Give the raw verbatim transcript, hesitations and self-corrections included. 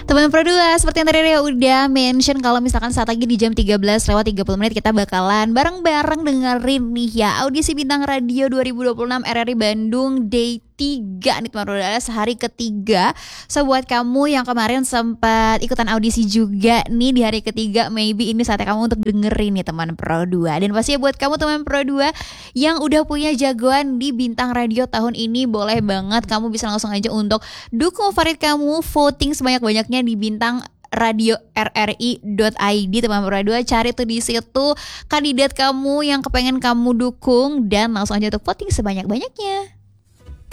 Teman Pro dua, seperti yang tadi Ria udah mention, kalau misalkan saat lagi di jam tiga belas lewat tiga puluh menit kita bakalan bareng-bareng dengerin nih ya audisi bintang radio dua ribu dua puluh enam R R I Bandung Day tiga nih teman Pro dua, sehari ketiga. So buat kamu yang kemarin sempat ikutan audisi juga nih di hari ketiga, maybe ini saatnya kamu untuk dengerin nih teman Pro dua. Dan pasti buat kamu teman Pro dua yang udah punya jagoan di bintang radio tahun ini, boleh banget kamu bisa langsung aja untuk dukung favorit kamu, voting sebanyak-banyaknya di bintang radio R R I dot I D teman Pro dua. Cari tuh di situ kandidat kamu yang kepengen kamu dukung dan langsung aja untuk voting sebanyak-banyaknya.